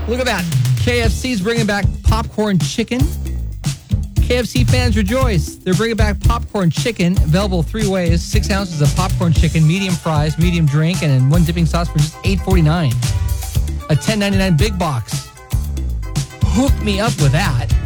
Look at that. KFC's bringing back popcorn chicken. KFC fans rejoice. They're bringing back popcorn chicken, available 3 ways. 6 ounces of popcorn chicken, medium fries, medium drink, and in 1 dipping sauce for just $8.49. A $10.99 big box. Hook me up with that.